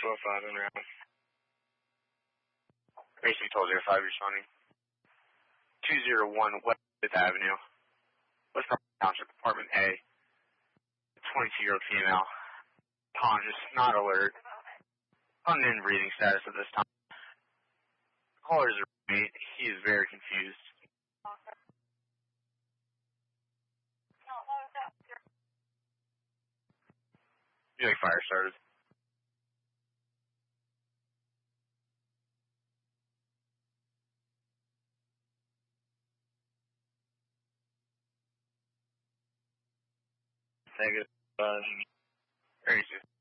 205 and around. Racing 1205 responding. 201 West 5th Avenue. West Township, Apartment A. 22-year-old female. Conscious, not alert. Unknown breathing status at this time. Caller is a roommate. He is very confused. You like fire started? Negative. Very good.